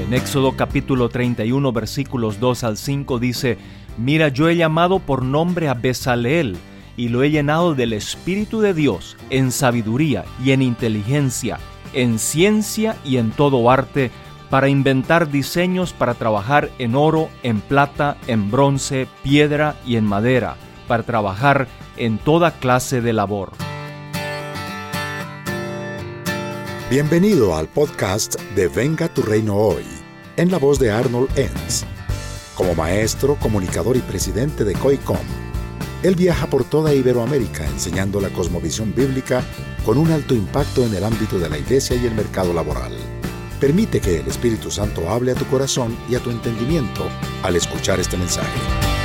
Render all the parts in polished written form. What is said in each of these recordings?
En Éxodo capítulo 31, versículos 2 al 5 dice: Mira, yo he llamado por nombre a Bezaleel, y lo he llenado del Espíritu de Dios, en sabiduría y en inteligencia, en ciencia y en todo arte, para inventar diseños para trabajar en oro, en plata, en bronce, piedra y en madera, para trabajar en toda clase de labor. Bienvenido al podcast de Venga tu Reino Hoy, en la voz de Arnold Enns. Como maestro, comunicador y presidente de COICOM, él viaja por toda Iberoamérica enseñando la cosmovisión bíblica con un alto impacto en el ámbito de la iglesia y el mercado laboral. Permite que el Espíritu Santo hable a tu corazón y a tu entendimiento al escuchar este mensaje.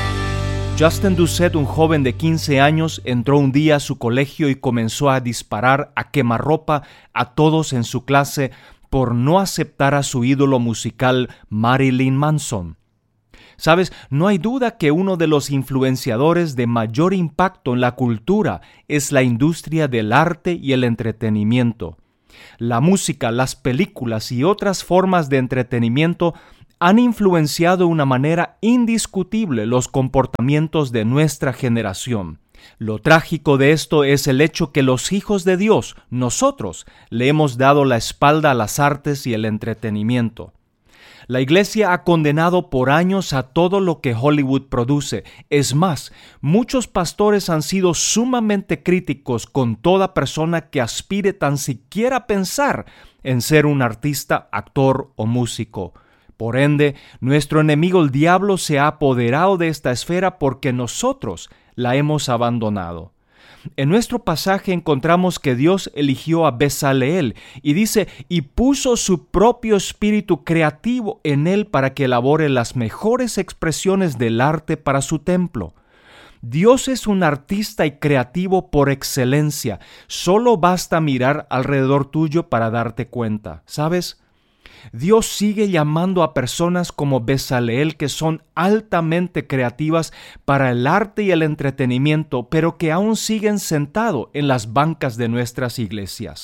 Justin Doucette, un joven de 15 años, entró un día a su colegio y comenzó a disparar a quemarropa a todos en su clase por no aceptar a su ídolo musical Marilyn Manson. Sabes, no hay duda que uno de los influenciadores de mayor impacto en la cultura es la industria del arte y el entretenimiento. La música, las películas y otras formas de entretenimiento han influenciado de una manera indiscutible los comportamientos de nuestra generación. Lo trágico de esto es el hecho que los hijos de Dios, nosotros, le hemos dado la espalda a las artes y el entretenimiento. La iglesia ha condenado por años a todo lo que Hollywood produce. Es más, muchos pastores han sido sumamente críticos con toda persona que aspire tan siquiera a pensar en ser un artista, actor o músico. Por ende, nuestro enemigo el diablo se ha apoderado de esta esfera porque nosotros la hemos abandonado. En nuestro pasaje encontramos que Dios eligió a Bezaleel y dice, y puso su propio espíritu creativo en él para que elabore las mejores expresiones del arte para su templo. Dios es un artista y creativo por excelencia. Solo basta mirar alrededor tuyo para darte cuenta. ¿Sabes? Dios sigue llamando a personas como Bezaleel que son altamente creativas para el arte y el entretenimiento, pero que aún siguen sentados en las bancas de nuestras iglesias.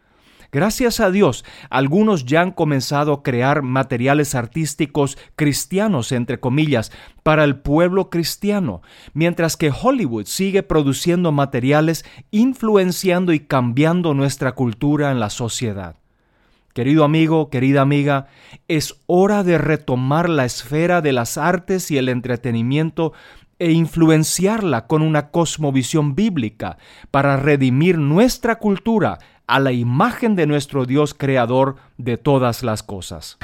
Gracias a Dios, algunos ya han comenzado a crear materiales artísticos cristianos, entre comillas, para el pueblo cristiano, mientras que Hollywood sigue produciendo materiales influenciando y cambiando nuestra cultura en la sociedad. Querido amigo, querida amiga, es hora de retomar la esfera de las artes y el entretenimiento e influenciarla con una cosmovisión bíblica para redimir nuestra cultura a la imagen de nuestro Dios creador de todas las cosas.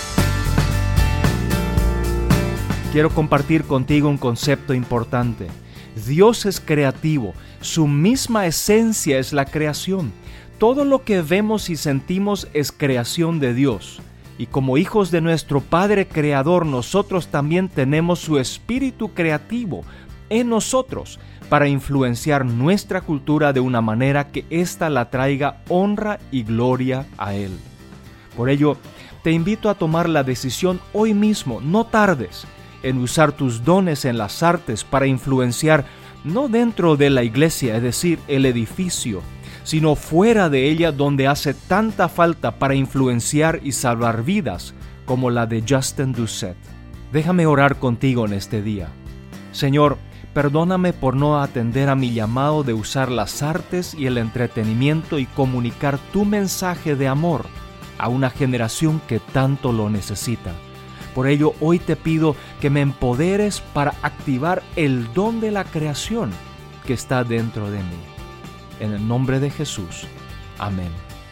Quiero compartir contigo un concepto importante. Dios es creativo, su misma esencia es la creación. Todo lo que vemos y sentimos es creación de Dios. Y como hijos de nuestro Padre Creador, nosotros también tenemos su espíritu creativo en nosotros para influenciar nuestra cultura de una manera que ésta la traiga honra y gloria a Él. Por ello, te invito a tomar la decisión hoy mismo, no tardes, en usar tus dones en las artes para influenciar no dentro de la iglesia, es decir, el edificio, sino fuera de ella donde hace tanta falta para influenciar y salvar vidas como la de Justin Doucette. Déjame orar contigo en este día. Señor, perdóname por no atender a mi llamado de usar las artes y el entretenimiento y comunicar tu mensaje de amor a una generación que tanto lo necesita. Por ello, hoy te pido que me empoderes para activar el don de la creación que está dentro de mí. En el nombre de Jesús. Amén.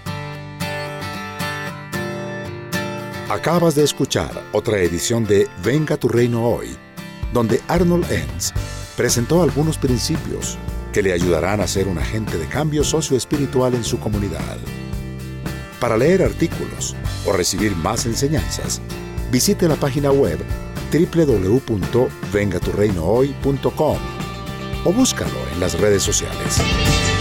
Acabas de escuchar otra edición de Venga tu Reino Hoy, donde Arnold Enns presentó algunos principios que le ayudarán a ser un agente de cambio socioespiritual en su comunidad. Para leer artículos o recibir más enseñanzas, visite la página web www.vengaturreinohoy.com o búscalo en las redes sociales.